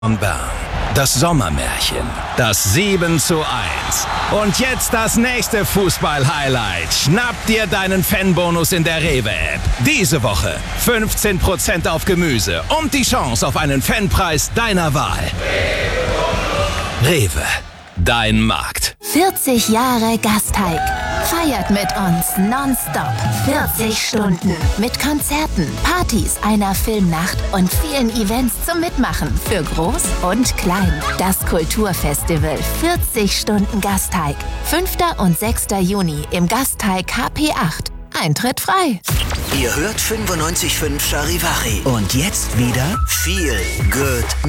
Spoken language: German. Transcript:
von Bern. Das Sommermärchen. Das 7:1. Und jetzt das nächste Fußball-Highlight. Schnapp dir deinen Fanbonus in der Rewe-App. Diese Woche 15% auf Gemüse und die Chance auf einen Fanpreis deiner Wahl. Rewe. Dein Markt. 40 Jahre Gasteig. Feiert mit uns nonstop. 40 Stunden mit Konzerten, Partys, einer Filmnacht und vielen Events zum Mitmachen für Groß und Klein. Das Kulturfestival 40 Stunden Gasteig. 5. und 6. Juni im Gasteig HP8. Eintritt frei. Ihr hört 95.5 Charivari. Und jetzt wieder viel Good